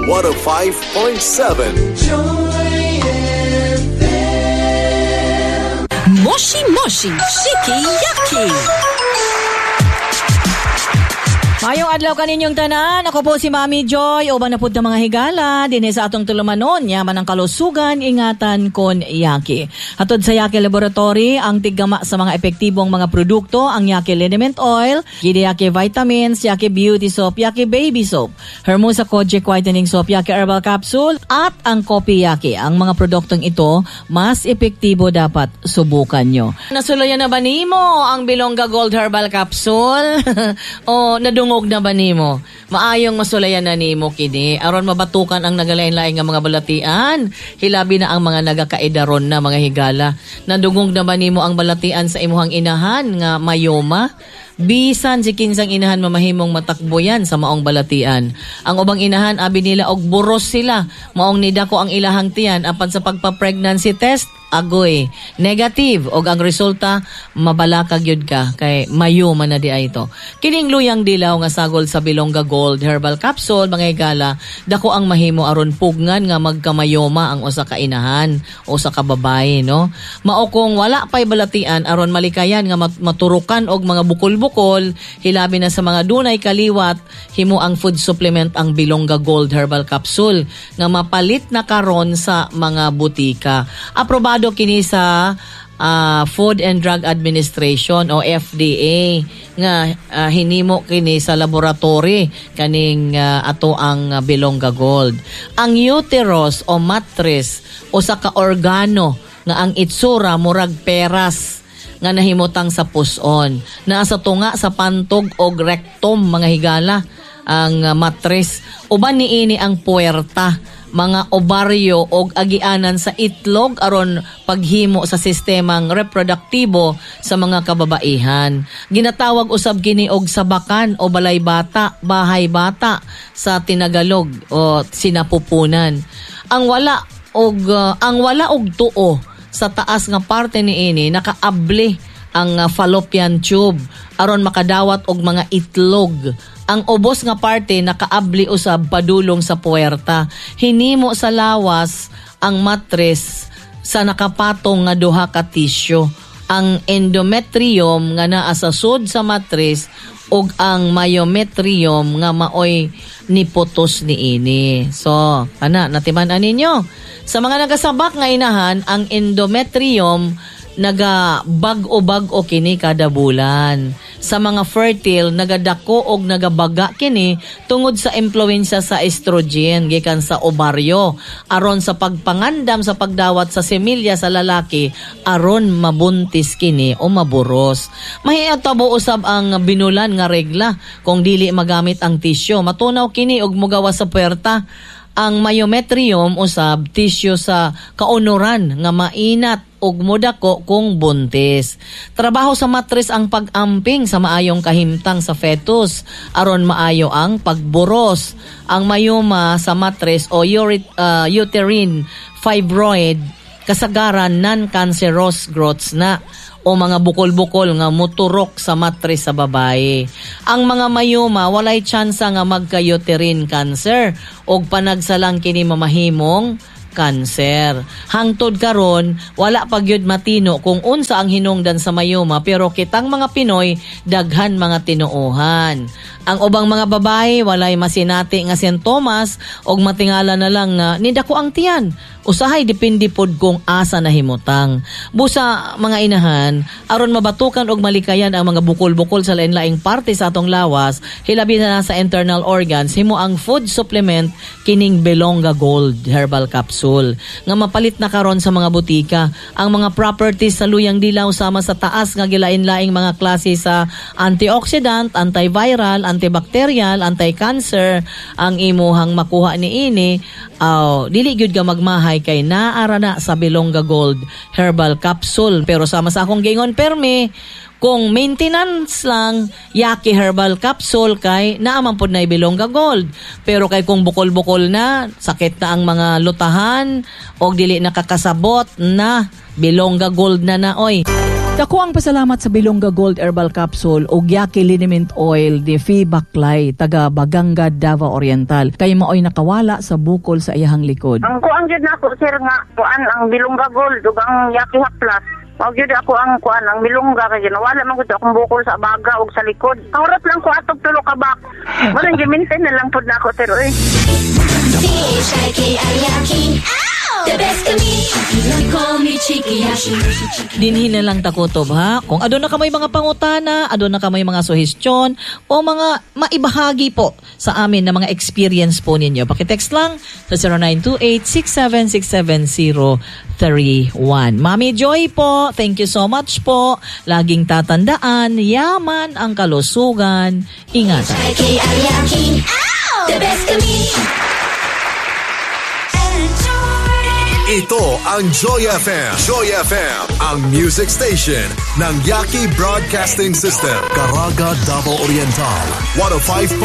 105.7 Joy FM. Moshi Moshi Shiki Yaki. Mayong adlaw kaninyong tanan, ako po si Mami Joy, uban na po ng mga higala, din sa atong tulumanon, yaman ang kalusugan, ingatan kon Yaki. Hatod sa Yaki Laboratory, ang tiggama sa mga epektibong mga produkto, ang Yaki Liniment Oil, Yaki Vitamins, Yaki Beauty Soap, Yaki Baby Soap, Hermosa Kojic Whitening Soap, Yaki Herbal Capsule, at ang Kopi Yaki. Ang mga produktong ito, mas epektibo dapat subukan nyo. Nasulayan na ba nimo ang Bilongga Gold Herbal Capsule? O nadungog na ba nimo? Maayong masulayan na nimo kini aron mabatukan ang nagalain-lain nga mga balatian. Hilabi na ang mga nagakaidaron na mga higala. Nadungog na ba nimo ang balatian sa imuhang inahan nga mayoma? Bisan si kinsang inahan mamahimong matakbo yan sa maong balatian. Ang ubang inahan abi nila og buros sila. Maong nidako ang ilahang tiyan apan sa pagpa-pregnancy test agoy negative og ang resulta mabalakag yun ka kay mayo man na di ay ito. Kining luyang dilaw nga sagol sa Bilongga Gold Herbal Capsule mga higala dako ang mahimo aron pugngan nga magkamayoma ang usa ka inahan o sa kababaye no. Mao kung wala pay balatian aron malikayan nga maturukan og mga bukol-bukol hilabi na sa mga dunay kaliwat himo ang food supplement ang Bilongga Gold Herbal Capsule nga mapalit na karon sa mga butika. Aprobado kini sa Food and Drug Administration o FDA nga hinimo kini sa laboratory kaning ato ang Bilongga Gold. Ang uterus o mattress o sa ka-organo nga ang itsura murag peras nga nahimutang sa puson. Naa sa tunga sa pantog o rectum mga higala ang mattress. Uban niini ang puwerta mga obaryo og agianan sa itlog aron paghimo sa sistemang reproduktibo sa mga kababaihan. Ginatawag usab kini og sabakan o balay bata, bahay bata sa tinagalog o sinapupunan. Ang wala og tuo sa taas nga parte niini nakaabli ang fallopian tube aron makadawat og mga itlog. Ang ubos nga parte nakaabli usab padulong sa puwerta. Hinimo sa lawas ang mattress sa nakapatong nga duha ka tissue. Ang endometrium nga naa sa sud sa mattress ug ang myometrium nga maoy niputos niini. So, natiman-an ninyo. Sa mga nagasabak nga inahan, ang endometrium nagabag-o kini kada bulan. Sa mga fertile, nagadako og nagabaga kini tungod sa impluwensya sa estrogen gikan sa obaryo aron sa pagpangandam sa pagdawat sa semilya sa lalaki aron mabuntis kini o maburos. Mahiyatabo usab ang binulan nga regla kung dili magamit ang tissue. Matunaw kini og mogawas sa puwerta. Ang myometrium usab tissue sa kaunuran nga mainat ug modako kung buntis. Trabaho sa mattress ang pag-amping sa maayong kahimtang sa fetus aron maayo ang pagburos. Ang mayoma sa mattress o uterine fibroid kasagaran non-cancerous growths na o mga bukol-bukol nga muturok sa mattress sa babae. Ang mga mayoma walay tsansa nga magka-uterine cancer og panagsalang kini mamahimong cancer. Hangtod karon wala pa gyud matino kung unsa ang hinungdan sa mayoma pero kitang mga Pinoy daghan mga tinuohan. Ang ubang mga babae walay masinati nga sintomas og matingala na lang nga nidako ang tiyan. Usahay depende pod kung asa na himutang. Busa mga inahan aron mabatukan og malikayan ang mga bukol-bukol sa lain-laing parte sa atong lawas, hilabi na sa internal organs, himo ang food supplement kining Bilongga Gold Herbal Capsule nga mapalit na karon sa mga butika. Ang mga properties sa luyang dilaw sama sa taas nga gilain-laing mga klase sa antioxidant, antiviral, antibacterial, anti-cancer ang imuhang makuha niini. Dili gyud ka magmahay kay naara na sa Bilongga Gold Herbal Capsule. Pero sama sa akong gingon permi, kung maintenance lang, Yaki Herbal Capsule kay naaman pod na Bilongga Gold. Pero kay kung bukol-bukol na, sakit na ang mga lutahan, o dili nakakasabot na Bilongga Gold na oy. Dako ang pasalamat sa Bilongga Gold Herbal Capsule o Yaki Liniment Oil di Fee Baklay, taga Baganga, Davao Oriental. Kay maoy nakawala sa bukol sa iyahang likod. Ang kuan gyud nako sir nga kuan ang Bilongga Gold ug ang Yaki Haplas. Mao gyud ako ang kuan ang Bilongga kay nawala man gud akong bukol sa baga ug sa likod. Kaurat lang ko atog tulo ka bak. Wala gi-maintain na lang pud nako sir oy. The best to me, call me Chiki Yashi. Dinhin na lang takutob ha. Kung adon na kamay mga pangutana, adon na kamay mga suhestyon o mga maibahagi po sa amin na mga experience po ninyo. Pakitext lang sa 0928-6767031. Mami Joy po, thank you so much po. Laging tatandaan, yaman ang kalusugan. Ingatan. The best to me. Ito ang Joy FM. Joy FM, ang music station ng Yaki Broadcasting System. Caraga, Davao Oriental. 105.9